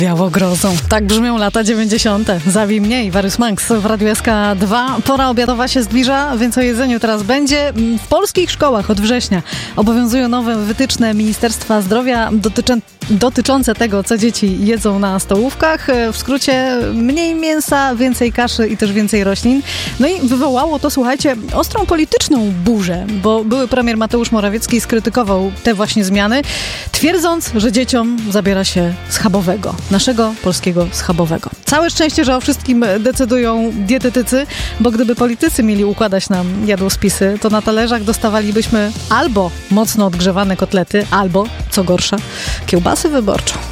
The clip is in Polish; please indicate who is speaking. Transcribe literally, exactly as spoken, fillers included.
Speaker 1: Biało grozą. Tak brzmią lata dziewięćdziesiąte. Zabij mnie i Warius Manx w Radiu S K dwa. Pora obiadowa się zbliża, więc o jedzeniu teraz będzie. W polskich szkołach od września obowiązują nowe wytyczne Ministerstwa Zdrowia dotyczą, dotyczące tego, co dzieci jedzą na stołówkach. W skrócie mniej mięsa, więcej kaszy i też więcej roślin. No i wywołało to, słuchajcie, ostrą polityczną burzę, bo były premier Mateusz Morawiecki skrytykował te właśnie zmiany, twierdząc, że dzieciom zabiera się schabowego. Naszego polskiego schabowego. Całe szczęście, że o wszystkim decydują dietetycy, bo gdyby politycy mieli układać nam jadłospisy, to na talerzach dostawalibyśmy albo mocno odgrzewane kotlety, albo, co gorsza, kiełbasę wyborczą.